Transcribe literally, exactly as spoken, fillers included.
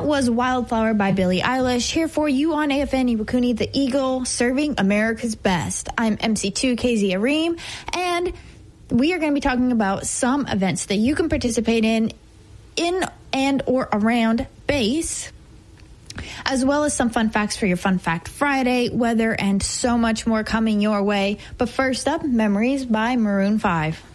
was Wildflower by Billie Eilish, here for you on A F N Iwakuni, the Eagle, serving America's best. I'm M C two Kezia Reem, and we are going to be talking about some events that you can participate in, in and or around base, as well as some fun facts for your Fun Fact Friday, weather, and so much more coming your way. But first up, Memories by Maroon five.